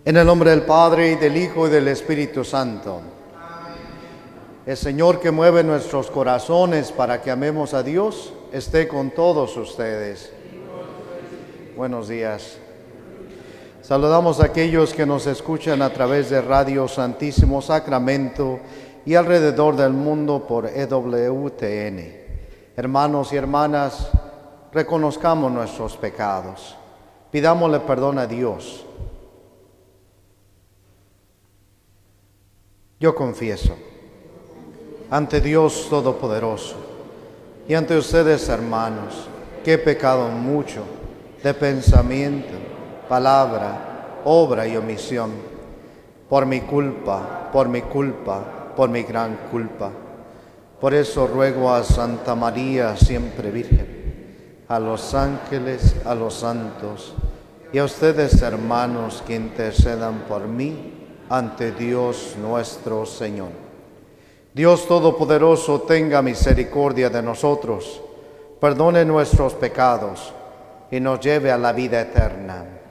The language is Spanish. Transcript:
En el nombre del Padre, y del Hijo, y del Espíritu Santo. El Señor que mueve nuestros corazones para que amemos a Dios, esté con todos ustedes. Buenos días. Saludamos a aquellos que nos escuchan a través de Radio Santísimo Sacramento y alrededor del mundo por EWTN. Hermanos y hermanas, reconozcamos nuestros pecados. Pidámosle perdón a Dios. Yo confieso ante Dios Todopoderoso y ante ustedes, hermanos, que he pecado mucho de pensamiento, palabra, obra y omisión, por mi culpa, por mi gran culpa. Por eso ruego a Santa María, siempre Virgen, a los ángeles, a los santos y a ustedes, hermanos, que intercedan por mí ante Dios nuestro Señor. Dios Todopoderoso, tenga misericordia de nosotros, perdone nuestros pecados y nos lleve a la vida eterna.